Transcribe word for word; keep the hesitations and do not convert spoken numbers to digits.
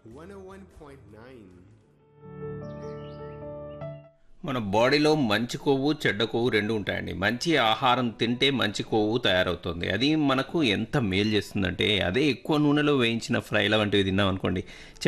one oh one point nine. మన బాడీలో మంచి కొవ్వు చెడ్డ కొవ్వు రెండు ఉంటాయండి. మంచి ఆహారం తింటే మంచి కొవ్వు తయారవుతుంది. అది మనకు ఎంత మేలు చేస్తుందంటే అదే ఎక్కువ నూనెలో వేయించిన ఫ్రైల వంటివి తిన్నాం అనుకోండి